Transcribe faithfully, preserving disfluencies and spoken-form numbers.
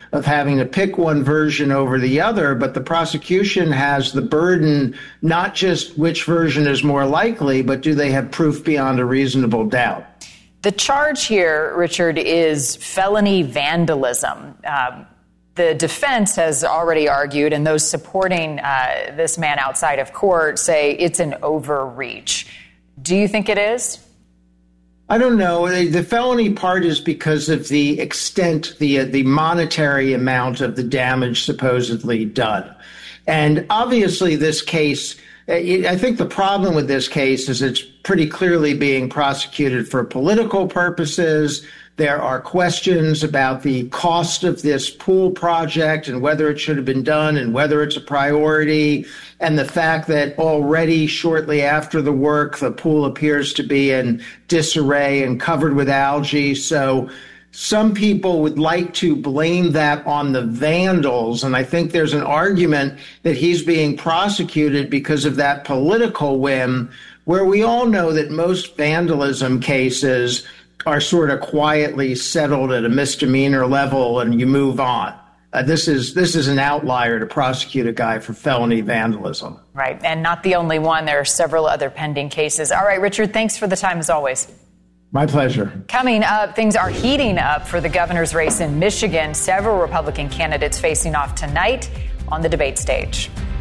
of having to pick one version over the other, but the prosecution has the burden, not just which version is more likely, but do they have proof beyond a reasonable doubt? The charge here, Richard, is felony vandalism. Um, the defense has already argued, and those supporting uh, this man outside of court say it's an overreach. Do you think it is? I don't know. The felony part is because of the extent, the the monetary amount of the damage supposedly done. And obviously this case, I think the problem with this case is it's pretty clearly being prosecuted for political purposes. There are questions about the cost of this pool project and whether it should have been done and whether it's a priority. And the fact that already shortly after the work, the pool appears to be in disarray and covered with algae. So some people would like to blame that on the vandals. And I think there's an argument that he's being prosecuted because of that political whim, where we all know that most vandalism cases are sort of quietly settled at a misdemeanor level and you move on. Uh, this is this is an outlier to prosecute a guy for felony vandalism. Right, and not the only one. There are several other pending cases. All right, Richard, thanks for the time as always. My pleasure. Coming up, things are heating up for the governor's race in Michigan. Several Republican candidates facing off tonight on the debate stage.